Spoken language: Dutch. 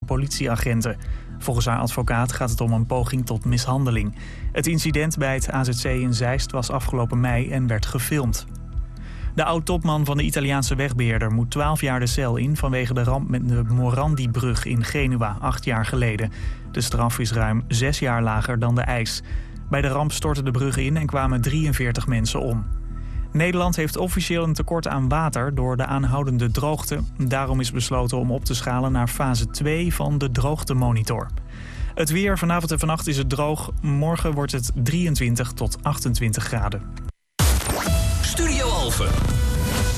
politieagenten. Volgens haar advocaat gaat het om een poging tot mishandeling. Het incident bij het AZC in Zeist was afgelopen mei en werd gefilmd. De oud-topman van de Italiaanse wegbeheerder moet 12 jaar de cel in vanwege de ramp met de Morandi-brug in Genua 8 jaar geleden. De straf is ruim 6 jaar lager dan de eis. Bij de ramp stortte de brug in en kwamen 43 mensen om. Nederland heeft officieel een tekort aan water door de aanhoudende droogte. Daarom is besloten om op te schalen naar fase 2 van de droogtemonitor. Het weer, vanavond en vannacht is het droog. Morgen wordt het 23 tot 28 graden. Studio Alphen.